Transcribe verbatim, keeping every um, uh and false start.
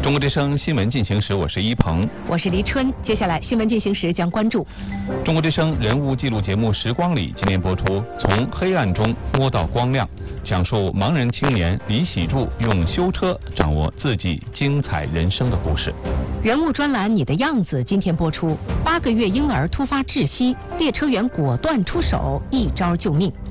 中国之声新闻进行时，我是一鹏， 我是黎春。接下来新闻进行时将关注中国之声人物纪录节目《时光里》，今天播出从黑暗中摸到光亮，讲述盲人青年李喜柱用修车掌握自己精彩人生的故事。 人物专栏《你的样子》今天播出，八个月婴儿突发窒息，列车员果断出手，一招救命。